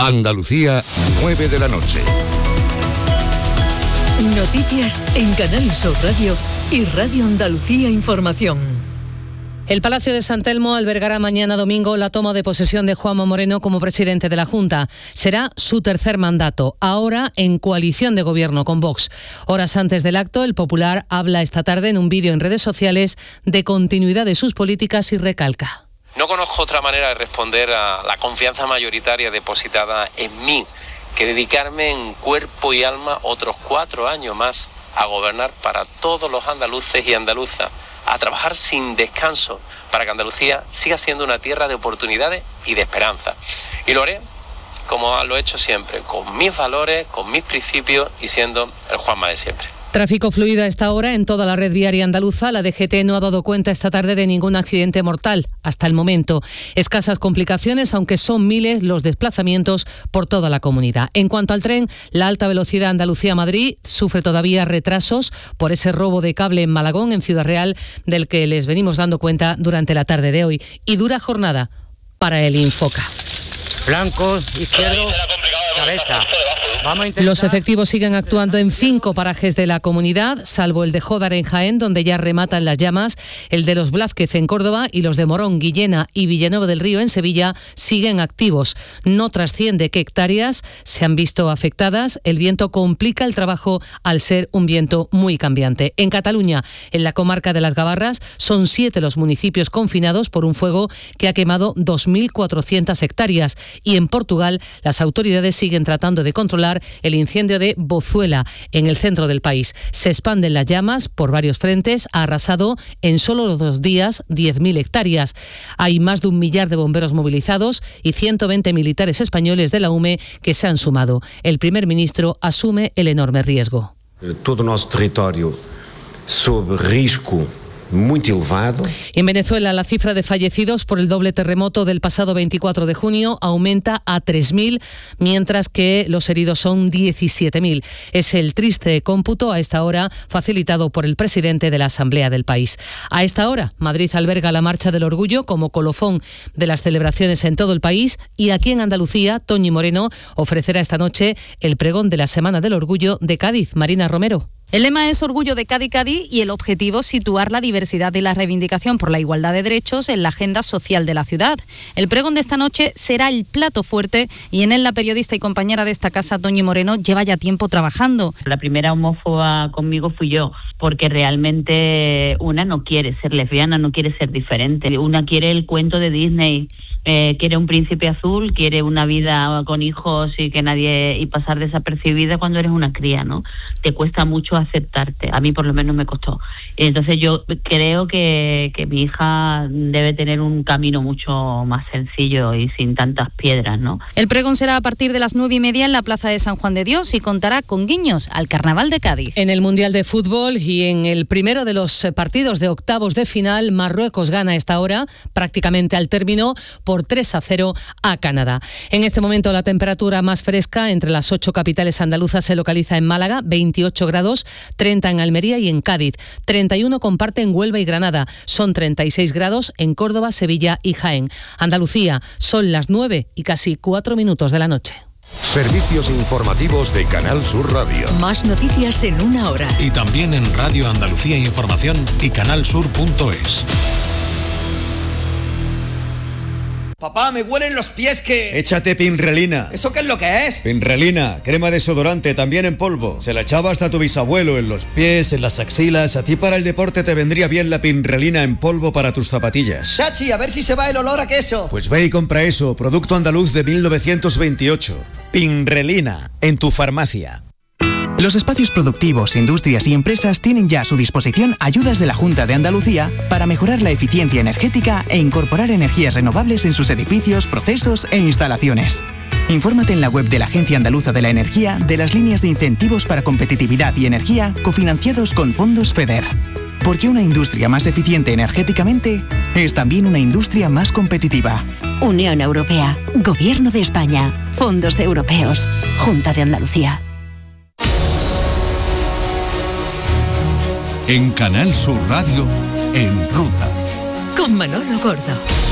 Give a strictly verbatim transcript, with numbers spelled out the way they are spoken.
Andalucía, nueve de la noche. Noticias en Canal Sur Radio y Radio Andalucía Información. El Palacio de San Telmo albergará mañana domingo la toma de posesión de Juanma Moreno como presidente de la Junta. Será su tercer mandato, ahora en coalición de gobierno con Vox. Horas antes del acto, el Popular habla esta tarde en un vídeo en redes sociales de continuidad de sus políticas y recalca: no conozco otra manera de responder a la confianza mayoritaria depositada en mí que dedicarme en cuerpo y alma otros cuatro años más a gobernar para todos los andaluces y andaluzas, a trabajar sin descanso para que Andalucía siga siendo una tierra de oportunidades y de esperanza. Y lo haré como lo he hecho siempre, con mis valores, con mis principios y siendo el Juanma de siempre. Tráfico fluido a esta hora en toda la red viaria andaluza. La D G T no ha dado cuenta esta tarde de ningún accidente mortal hasta el momento. Escasas complicaciones, aunque son miles los desplazamientos por toda la comunidad. En cuanto al tren, la alta velocidad Andalucía-Madrid sufre todavía retrasos por ese robo de cable en Malagón, en Ciudad Real, del que les venimos dando cuenta durante la tarde de hoy. Y dura jornada para el Infoca. Blancos, izquierdos, cabeza. Vamos a intentar... Los efectivos siguen actuando en cinco parajes de la comunidad, salvo el de Jódar en Jaén, donde ya rematan las llamas. El de los Blázquez en Córdoba y los de Morón, Guillena y Villanueva del Río en Sevilla siguen activos. No trasciende qué hectáreas se han visto afectadas. El viento complica el trabajo al ser un viento muy cambiante. En Cataluña, en la comarca de las Gavarras, son siete los municipios confinados por un fuego que ha quemado dos mil cuatrocientas hectáreas. Y en Portugal, las autoridades siguen tratando de controlar el incendio de Bozuela, en el centro del país. Se expanden las llamas por varios frentes, ha arrasado en solo dos días diez mil hectáreas. Hay más de un millar de bomberos movilizados y ciento veinte militares españoles de la U M E que se han sumado. El primer ministro asume el enorme riesgo. Todo nuestro territorio sob risco muy elevado. En Venezuela, la cifra de fallecidos por el doble terremoto del pasado veinticuatro de junio aumenta a tres mil, mientras que los heridos son diecisiete mil. Es el triste cómputo a esta hora facilitado por el presidente de la Asamblea del país. A esta hora, Madrid alberga la Marcha del Orgullo como colofón de las celebraciones en todo el país, y aquí en Andalucía, Toñi Moreno ofrecerá esta noche el pregón de la Semana del Orgullo de Cádiz. Marina Romero. El lema es Orgullo de Cádiz, Cádiz, y el objetivo situar la diversidad y la reivindicación por la igualdad de derechos en la agenda social de la ciudad. El pregón de esta noche será el plato fuerte y en él la periodista y compañera de esta casa, Toñi Moreno, lleva ya tiempo trabajando. La primera homófoba conmigo fui yo, porque realmente una no quiere ser lesbiana, no quiere ser diferente. Una quiere el cuento de Disney, eh, quiere un príncipe azul, quiere una vida con hijos y que nadie y pasar desapercibida cuando eres una cría, ¿no? Te cuesta mucho aceptarte, a mí por lo menos me costó. Entonces yo creo que, que mi hija debe tener un camino mucho más sencillo y sin tantas piedras, ¿no? El pregón será a partir de las nueve y media en la Plaza de San Juan de Dios y contará con guiños al Carnaval de Cádiz. En el Mundial de Fútbol y en el primero de los partidos de octavos de final, Marruecos gana a esta hora, prácticamente al término, por tres a cero a Canadá. En este momento la temperatura más fresca entre las ocho capitales andaluzas se localiza en Málaga, veintiocho grados, treinta en Almería y en Cádiz, treinta y uno comparten Huelva y Granada, son treinta y seis grados en Córdoba, Sevilla y Jaén. Andalucía, son las nueve y casi cuatro minutos de la noche. Servicios informativos de Canal Sur Radio. Más noticias en una hora. Y también en Radio Andalucía Información y canalsur punto es. Papá, me huelen los pies que... Échate Pinrelina. ¿Eso qué es lo que es? Pinrelina, crema desodorante, también en polvo. Se la echaba hasta tu bisabuelo, en los pies, en las axilas. A ti para el deporte te vendría bien la Pinrelina en polvo para tus zapatillas. Chachi, a ver si se va el olor a queso. Pues ve y compra eso, producto andaluz de mil novecientos veintiocho. Pinrelina, en tu farmacia. Los espacios productivos, industrias y empresas tienen ya a su disposición ayudas de la Junta de Andalucía para mejorar la eficiencia energética e incorporar energías renovables en sus edificios, procesos e instalaciones. Infórmate en la web de la Agencia Andaluza de la Energía de las líneas de incentivos para competitividad y energía cofinanciados con fondos FEDER. Porque una industria más eficiente energéticamente es también una industria más competitiva. Unión Europea, Gobierno de España, Fondos Europeos, Junta de Andalucía. En Canal Sur Radio, En Ruta. Con Manolo Gordo.